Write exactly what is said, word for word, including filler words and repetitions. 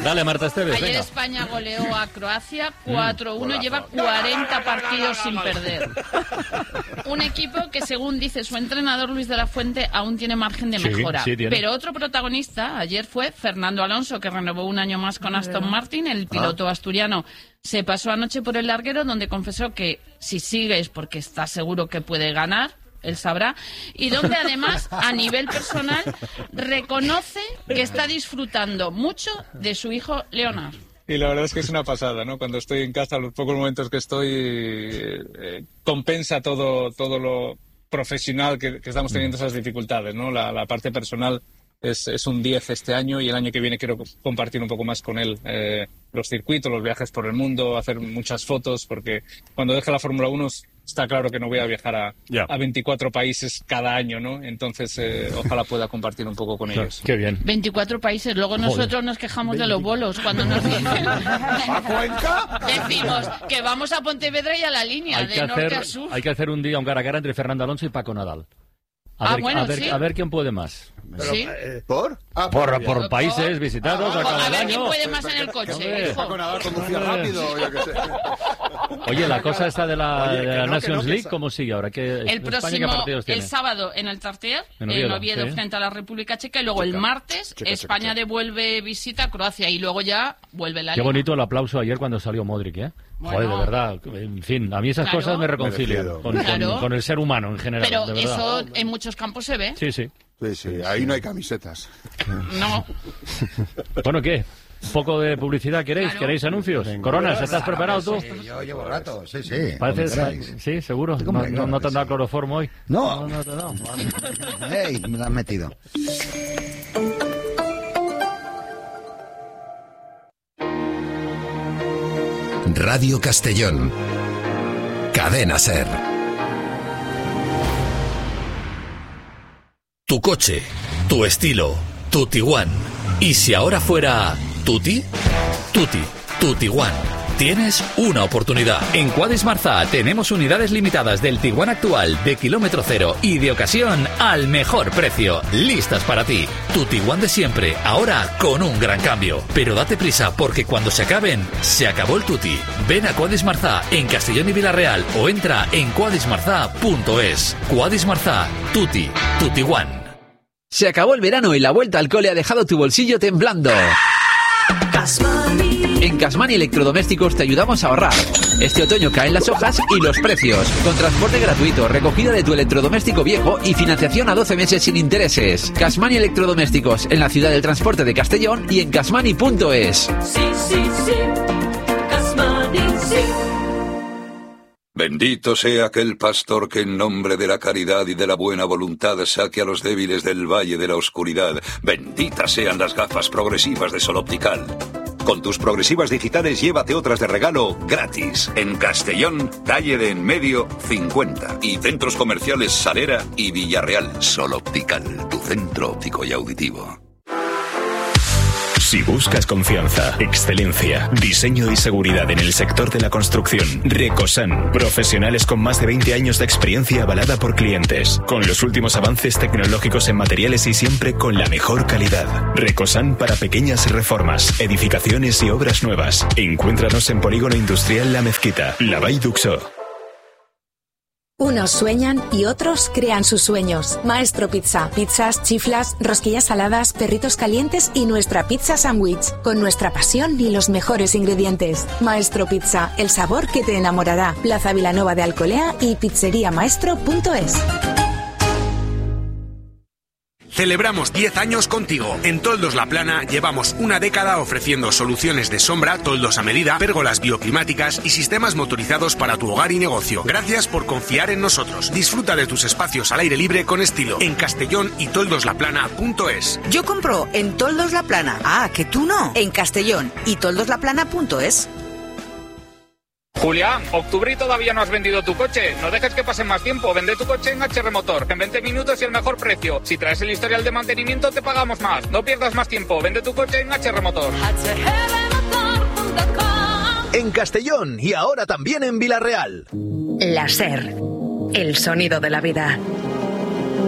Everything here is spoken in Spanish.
Dale, Marta Esteves, Ayer venga. España goleó a Croacia cuatro uno, lleva cuarenta partidos sin perder. Un equipo que, según dice su entrenador Luis de la Fuente, aún tiene margen de Sí, mejora. sí, tiene. Pero otro protagonista ayer fue Fernando Alonso, que renovó un año más con Aston Martin. El piloto asturiano se pasó anoche por el larguero, donde confesó que si sigue es porque está seguro que puede ganar. Él sabrá, y donde además a nivel personal reconoce que está disfrutando mucho de su hijo Leonard. Y la verdad es que es una pasada, ¿no? Cuando estoy en casa, los pocos momentos que estoy, eh, compensa todo, todo lo profesional que, que estamos teniendo, esas dificultades, ¿no? La, la parte personal es, es un diez este año, y el año que viene quiero compartir un poco más con él eh, los circuitos, los viajes por el mundo, hacer muchas fotos, porque cuando deje la Fórmula uno está claro que no voy a viajar a, Ya. a veinticuatro países cada año, ¿no? Entonces, eh, ojalá pueda compartir un poco con ellos. Qué bien. veinticuatro países, luego nosotros Joder. nos quejamos de los bolos cuando nos dicen. ¿A Cuenca? Decimos que vamos a Pontevedra y a la línea, Hay de que, norte hacer, a sur. hay que hacer un día un cara a cara entre Fernando Alonso y Paco Nadal. A, Ah, ver, bueno, a, ver, sí. a ver quién puede más. ¿Sí? Eh, ¿Por? Ah, Por, por- por países visitados Ah, a cada A ver año. quién puede más en el Hombre. coche, hijo. Con Nadal conducía rápido, yo qué sé. Oye, la cosa esta de la, Oye, de que la no, que Nations no, que League, esa- ¿cómo sigue ahora? ¿Qué, El España qué próximo, partidos tiene? el sábado en el Tartier, En en Oviedo, Oviedo, sí. frente a la República Checa, y luego el martes checa, checa, España checa. devuelve visita a Croacia, y luego ya vuelve la Qué Liga. bonito el aplauso ayer cuando salió Modric, ¿eh? Bueno. Joder, de verdad. En fin, a mí esas Claro. cosas me reconcilian Merecido. con, con- Claro. con el ser humano en general. Pero de verdad. eso en muchos campos se ve. Sí, sí. Sí, sí, ahí no hay camisetas. No. Bueno, ¿qué? ¿Un poco de publicidad queréis? Claro. ¿Queréis anuncios? Coronas, ¿estás preparado tú? Sí, yo llevo rato, sí, sí. Pareces- como queráis. Sí, seguro. ¿Cómo No, que no, no te han dado sí? cloroformo hoy. No. no, te han dado. ¡Ey! Me la has metido. Radio Castellón. Cadena SER. Tu coche, tu estilo, tu Tiguan. ¿Y si ahora fuera Tuti? Tuti, tu Tiguan. Tienes una oportunidad. En Quadis Marzá tenemos unidades limitadas del Tiguan actual, de kilómetro cero y de ocasión al mejor precio. Listas para ti. Tu Tiguan de siempre, ahora con un gran cambio. Pero date prisa porque cuando se acaben, se acabó el Tuti. Ven a Quadis Marzá en Castellón y Villarreal o entra en quadis marzá punto es. Quadis Marzá, Tuti, tu Tiguan. Se acabó el verano y la vuelta al cole ha dejado tu bolsillo temblando. En Casmani Electrodomésticos te ayudamos a ahorrar. Este otoño caen las hojas y los precios. Con transporte gratuito, recogida de tu electrodoméstico viejo y financiación a doce meses sin intereses. Casmani Electrodomésticos, en la ciudad del transporte de Castellón y en casmani punto es. Sí, sí, sí. Casmani, sí. Bendito sea aquel pastor que en nombre de la caridad y de la buena voluntad saque a los débiles del valle de la oscuridad. Benditas sean las gafas progresivas de Sol Optical. Con tus progresivas digitales llévate otras de regalo gratis. En Castellón, calle de en medio cincuenta. Y centros comerciales Salera y Villarreal. Sol Optical, tu centro óptico y auditivo. Si buscas confianza, excelencia, diseño y seguridad en el sector de la construcción, Recosan, profesionales con más de veinte años de experiencia avalada por clientes, con los últimos avances tecnológicos en materiales y siempre con la mejor calidad. Recosan para pequeñas reformas, edificaciones y obras nuevas. Encuéntranos en Polígono Industrial La Mezquita, La Vall d'Uxó. Unos sueñan y otros crean sus sueños. Maestro Pizza. Pizzas, chiflas, rosquillas saladas, perritos calientes y nuestra pizza sándwich. Con nuestra pasión y los mejores ingredientes. Maestro Pizza. El sabor que te enamorará. Plaza Vilanova de Alcolea y pizzería maestro punto es. Celebramos diez años contigo. En Toldos La Plana llevamos una década ofreciendo soluciones de sombra, toldos a medida, pérgolas bioclimáticas y sistemas motorizados para tu hogar y negocio. Gracias por confiar en nosotros. Disfruta de tus espacios al aire libre con estilo en Castellón y toldos la plana punto es. Yo compro en Toldos La Plana. Ah, que tú no. En Castellón y toldos la plana punto es. Julián, octubre y todavía no has vendido tu coche. No dejes que pase más tiempo. Vende tu coche en H R Motor. En veinte minutos y el mejor precio. Si traes el historial de mantenimiento, te pagamos más. No pierdas más tiempo. Vende tu coche en H R Motor. En Castellón y ahora también en Villarreal. La SER. El sonido de la vida.